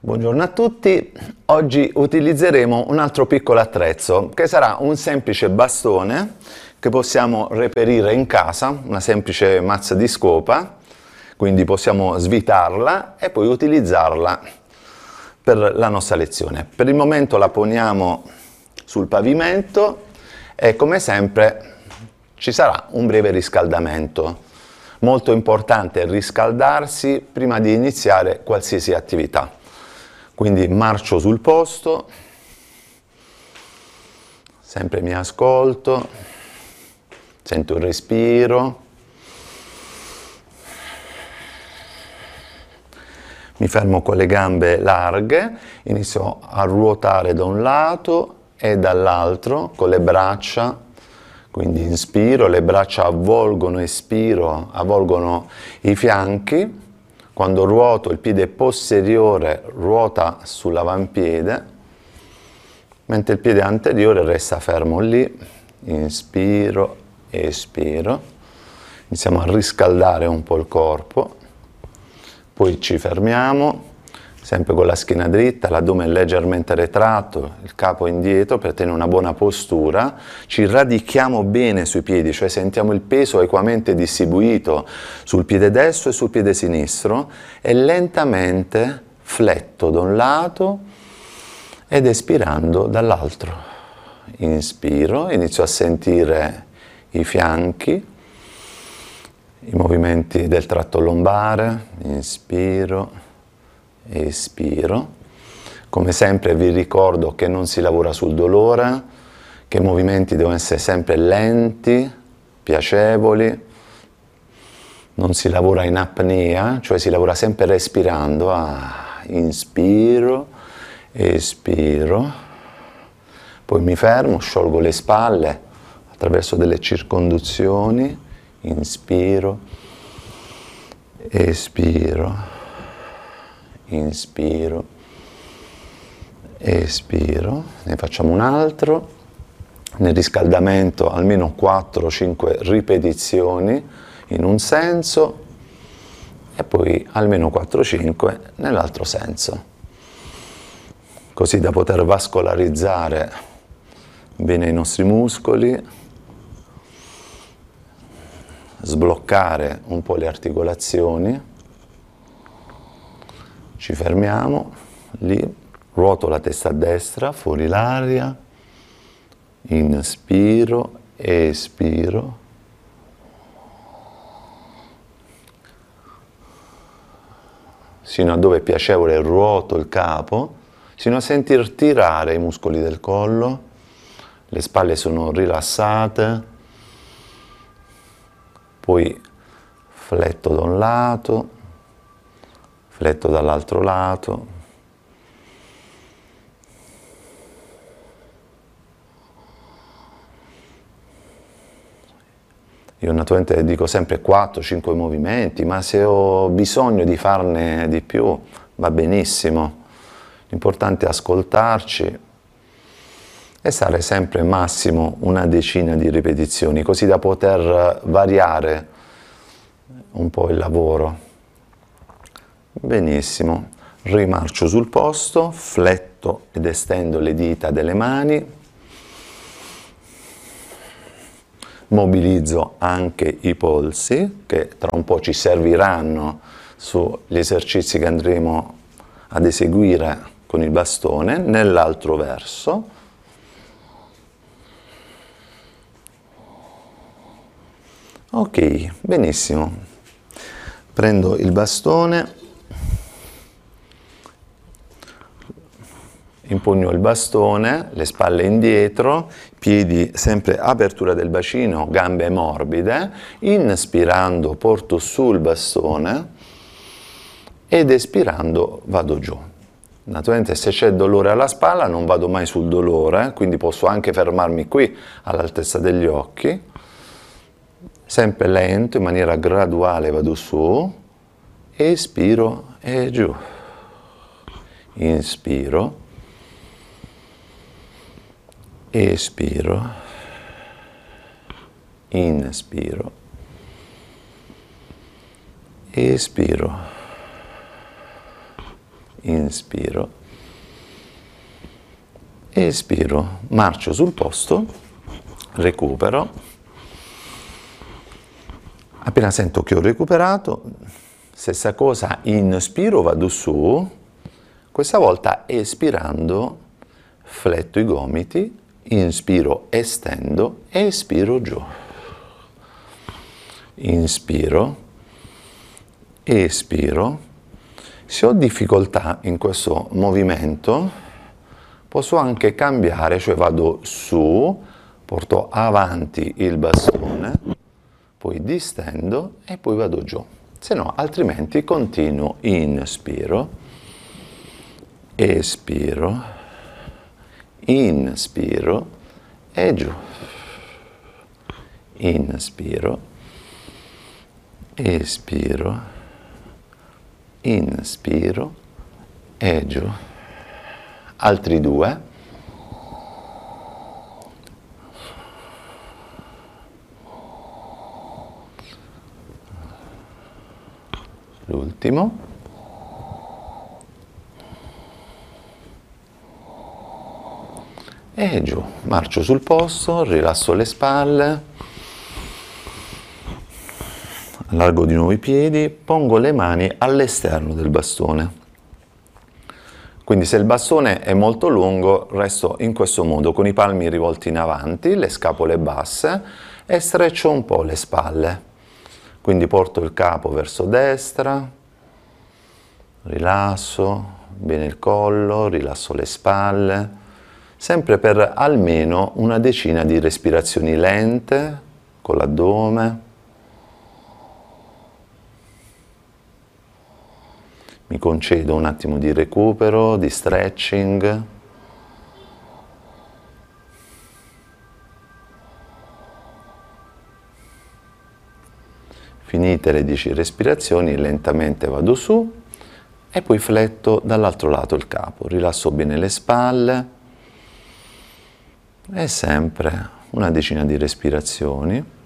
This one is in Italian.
Buongiorno a tutti, oggi utilizzeremo un altro piccolo attrezzo che sarà un semplice bastone che possiamo reperire in casa, una semplice mazza di scopa, quindi possiamo svitarla e poi utilizzarla per la nostra lezione. Per il momento la poniamo sul pavimento e come sempre ci sarà un breve riscaldamento. Molto importante riscaldarsi prima di iniziare qualsiasi attività. Quindi marcio sul posto, sempre mi ascolto, sento il respiro, mi fermo con le gambe larghe, inizio a ruotare da un lato e dall'altro con le braccia, quindi inspiro, le braccia avvolgono, espiro, avvolgono i fianchi. Quando ruoto il piede posteriore ruota sull'avampiede, mentre il piede anteriore resta fermo lì, inspiro, espiro, iniziamo a riscaldare un po' il corpo, poi ci fermiamo, sempre con la schiena dritta, l'addome leggermente retratto, il capo indietro per tenere una buona postura, ci radichiamo bene sui piedi, cioè sentiamo il peso equamente distribuito sul piede destro e sul piede sinistro e lentamente fletto da un lato ed espirando dall'altro. Inspiro, inizio a sentire i fianchi, i movimenti del tratto lombare, inspiro, espiro. Come sempre vi ricordo che non si lavora sul dolore, che i movimenti devono essere sempre lenti, piacevoli, non si lavora in apnea, cioè si lavora sempre respirando. Inspiro, espiro, poi mi fermo, sciolgo le spalle attraverso delle circonduzioni, inspiro, espiro, inspiro, espiro, ne facciamo un altro, nel riscaldamento almeno 4-5 ripetizioni in un senso e poi almeno 4-5 nell'altro senso, così da poter vascolarizzare bene i nostri muscoli, sbloccare un po' le articolazioni. Ci fermiamo, lì, ruoto la testa a destra, fuori l'aria, inspiro, espiro, sino a dove è piacevole ruoto il capo, sino a sentir tirare i muscoli del collo, le spalle sono rilassate, poi fletto da un lato, fletto dall'altro lato, io naturalmente dico sempre 4-5 movimenti, ma se ho bisogno di farne di più va benissimo, l'importante è ascoltarci e stare sempre massimo una decina di ripetizioni, così da poter variare un po' il lavoro. Benissimo, rimarcio sul posto, fletto ed estendo le dita delle mani, mobilizzo anche i polsi che tra un po' ci serviranno sugli esercizi che andremo ad eseguire con il bastone nell'altro verso. Ok, benissimo, prendo il bastone, impugno il bastone, le spalle indietro, piedi sempre apertura del bacino, gambe morbide, inspirando porto sul bastone ed espirando vado giù. Naturalmente se c'è dolore alla spalla non vado mai sul dolore, quindi posso anche fermarmi qui all'altezza degli occhi, sempre lento, in maniera graduale vado su, espiro e giù, inspiro, espiro, inspiro, espiro, inspiro, espiro, marcio sul posto, recupero. Appena sento che ho recuperato, stessa cosa, inspiro, vado su, questa volta espirando fletto i gomiti, inspiro, estendo, espiro giù. Inspiro, espiro. Se ho difficoltà in questo movimento, posso anche cambiare, cioè vado su, porto avanti il bastone, poi distendo e poi vado giù. Se no, altrimenti continuo, inspiro, espiro, inspiro e giù. Inspiro, espiro, inspiro e giù. Altri due. L'ultimo. E giù. Marcio sul posto, rilasso le spalle, allargo di nuovo i piedi, pongo le mani all'esterno del bastone. Quindi se il bastone è molto lungo, resto in questo modo, con i palmi rivolti in avanti, le scapole basse e streccio un po' le spalle. Quindi porto il capo verso destra, rilasso bene il collo, rilasso le spalle, sempre per almeno una decina di respirazioni lente con l'addome. Mi concedo un attimo di recupero, di stretching. Finite le 10 respirazioni, lentamente vado su e poi fletto dall'altro lato il capo. Rilasso bene le spalle e sempre una decina di respirazioni.